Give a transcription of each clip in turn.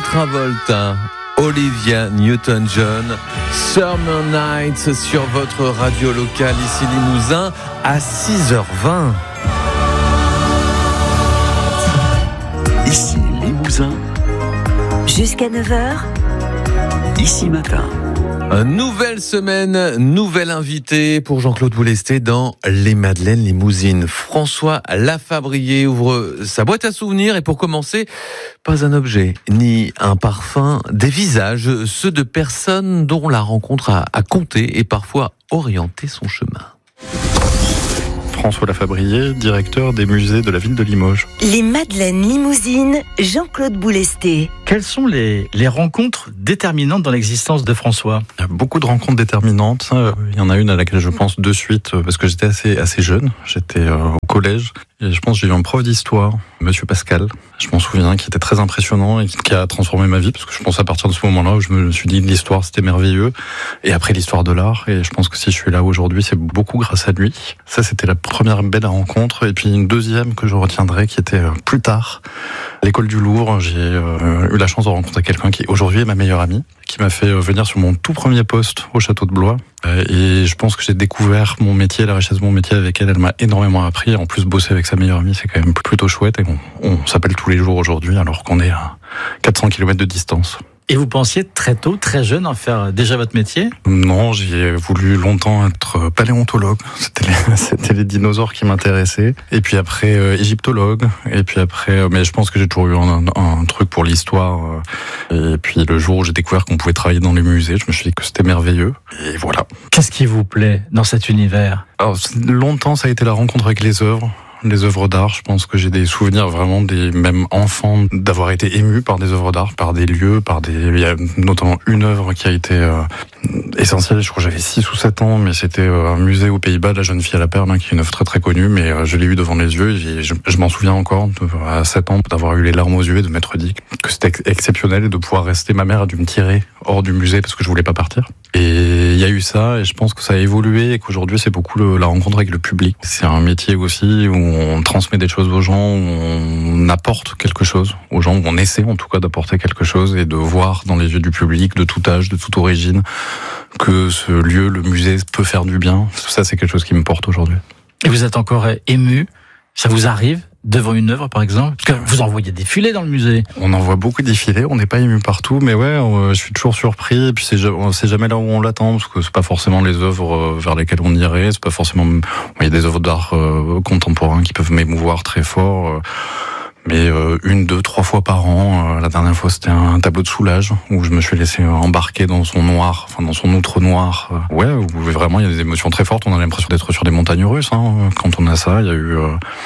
Travolta, Olivia Newton-John, Summer Nights sur votre radio locale ici Limousin à 6h20. Ici Limousin, jusqu'à 9h, ici matin. Nouvelle semaine, nouvel invité pour Jean-Claude Boulesté dans Les Madeleines Limousines. François Lafabrié ouvre sa boîte à souvenirs et pour commencer, pas un objet, ni un parfum, des visages, ceux de personnes dont la rencontre a compté et parfois orienté son chemin. François Lafabrié, directeur des musées de la ville de Limoges. Les Madeleines Limousines, Jean-Claude Boulesté. Quelles sont les rencontres déterminantes dans l'existence de François ? Il y a beaucoup de rencontres déterminantes. Il y en a une à laquelle je pense de suite parce que j'étais assez jeune. J'étais au collège et je pense que j'ai eu un prof d'histoire, Monsieur Pascal. Je m'en souviens, qui était très impressionnant et qui a transformé ma vie parce que je pense à partir de ce moment-là où je me suis dit que l'histoire c'était merveilleux et après l'histoire de l'art. Et je pense que si je suis là aujourd'hui, c'est beaucoup grâce à lui. Ça, c'était la première belle rencontre. Et puis une deuxième que je retiendrai qui était plus tard. À l'école du Louvre, j'ai eu la chance de rencontrer quelqu'un qui aujourd'hui est ma meilleure amie, qui m'a fait venir sur mon tout premier poste au château de Blois. Et je pense que j'ai découvert mon métier, la richesse de mon métier avec elle. Elle m'a énormément appris. En plus, bosser avec sa meilleure amie, c'est quand même plutôt chouette. Et on s'appelle tous les jours aujourd'hui alors qu'on est à 400 km de distance. Et vous pensiez très tôt, très jeune, en faire déjà votre métier ? Non, j'ai voulu longtemps être paléontologue. C'était les dinosaures qui m'intéressaient. Et puis après, égyptologue. Et puis après, mais je pense que j'ai toujours eu un truc pour l'histoire. Et puis le jour où j'ai découvert qu'on pouvait travailler dans les musées, je me suis dit que c'était merveilleux. Et voilà. Qu'est-ce qui vous plaît dans cet univers ? Alors, longtemps, ça a été la rencontre avec les œuvres d'art. Je pense que j'ai des souvenirs vraiment même enfants d'avoir été ému par des œuvres d'art, par des lieux, il y a notamment une œuvre qui a été essentielle. Je crois que j'avais 6 ou 7 ans, mais c'était un musée aux Pays-Bas, La Jeune Fille à la Perle, qui est une œuvre très très connue, mais je l'ai eu devant les yeux et je m'en souviens encore à 7 ans d'avoir eu les larmes aux yeux et de m'être dit que c'était exceptionnel et de pouvoir rester. Ma mère a dû me tirer hors du musée parce que je voulais pas partir. Et il y a eu ça et je pense que ça a évolué et qu'aujourd'hui c'est beaucoup la rencontre avec le public. C'est un métier aussi où on transmet des choses aux gens, où on apporte quelque chose aux gens, où on essaie en tout cas d'apporter quelque chose et de voir dans les yeux du public de tout âge, de toute origine, que ce lieu, le musée, peut faire du bien. Ça, c'est quelque chose qui me porte aujourd'hui. Et vous êtes encore ému ? Ça vous arrive devant une œuvre, par exemple ? Parce que vous en voyez défiler dans le musée. On en voit beaucoup défiler, on n'est pas ému partout, mais ouais, je suis toujours surpris. Et puis c'est jamais là où on l'attend, parce que c'est pas forcément les œuvres vers lesquelles on irait. C'est pas forcément. Il y a des œuvres d'art contemporains qui peuvent m'émouvoir très fort. Mais 1, 2, 3 fois par an. La dernière fois, c'était un tableau de Soulages où je me suis laissé embarquer dans son noir, dans son outre noir. Ouais, où vraiment il y a des émotions très fortes. On a l'impression d'être sur des montagnes russes quand on a ça. Il y a eu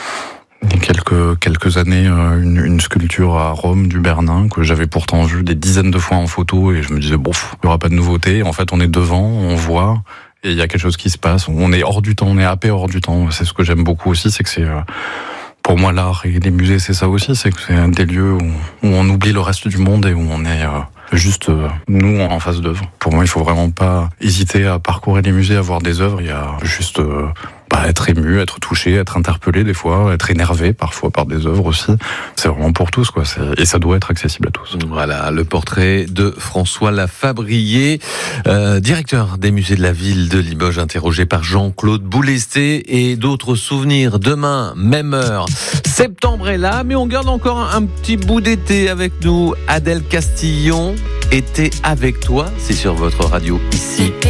quelques années une sculpture à Rome du Bernin que j'avais pourtant vu des dizaines de fois en photo et je me disais il y aura pas de nouveauté. En fait, on est devant, on voit. Et il y a quelque chose qui se passe. On est hors du temps, on est happé hors du temps. C'est ce que j'aime beaucoup aussi, c'est que c'est pour moi, l'art et les musées, c'est ça aussi, c'est que c'est des lieux où on oublie le reste du monde et où on est juste nous en face d'œuvres. Pour moi, il faut vraiment pas hésiter à parcourir les musées, à voir des œuvres. Il y a juste être ému, être touché, être interpellé des fois, être énervé parfois par des œuvres aussi. C'est vraiment pour tous, quoi. Et ça doit être accessible à tous. Voilà, le portrait de François Lafabrié, directeur des musées de la ville de Limoges, interrogé par Jean-Claude Boulesté. Et d'autres souvenirs demain, même heure. Septembre est là, mais on garde encore un petit bout d'été avec nous. Adèle Castillon, été avec toi, c'est sur votre radio ici.